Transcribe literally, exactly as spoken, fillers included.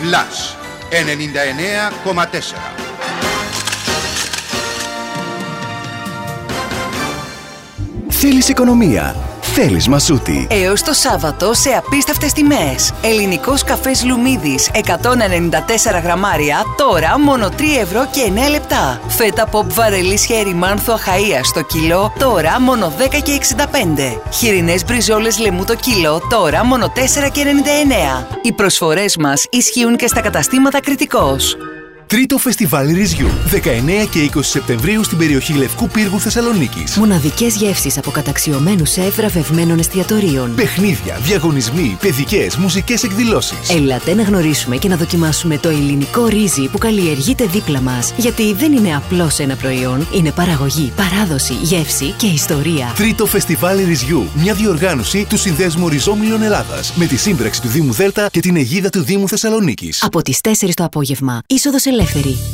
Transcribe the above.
Flash ενενήντα εννέα κόμμα τέσσερα. Θέλεις οικονομία? Θέλεις Μασούτη. Έως το Σάββατο σε απίστευτες τιμές. Ελληνικός καφές Λουμίδης εκατόν ενενήντα τέσσερα γραμμάρια, τώρα μόνο τρία ευρώ και εννέα λεπτά. Φέτα pop βαρελής χέρι μάνθο Αχαΐας στο κιλό, τώρα μόνο δέκα και εξήντα πέντε. Χοιρινές μπριζόλες λεμού το κιλό, τώρα μόνο τέσσερα και ενενήντα εννέα. Οι προσφορές μας ισχύουν και στα καταστήματα Κρητικός. Τρίτο φεστιβάλ Ρυζιού, δεκαεννέα και είκοσι Σεπτεμβρίου στην περιοχή Λευκού Πύργου Θεσσαλονίκης. Μοναδικές γεύσεις από καταξιωμένους σεφ βραβευμένων εστιατορίων. Παιχνίδια, διαγωνισμοί, παιδικές, μουσικές εκδηλώσεις. Έλατε να γνωρίσουμε και να δοκιμάσουμε το ελληνικό ρύζι που καλλιεργείται δίπλα μας. Γιατί δεν είναι απλώς ένα προϊόν, είναι παραγωγή, παράδοση, γεύση και ιστορία. Τρίτο φεστιβάλ Ρυζιού, μια διοργάνωση του Συνδέσμου Ριζόμιλων Ελλάδας, με τη σύμπραξη του Δήμου Δέλτα και την αιγίδα του Δήμου Θεσσαλονίκης. Από τις τέσσερις το απόγευμα, είσοδος ελεύθερη.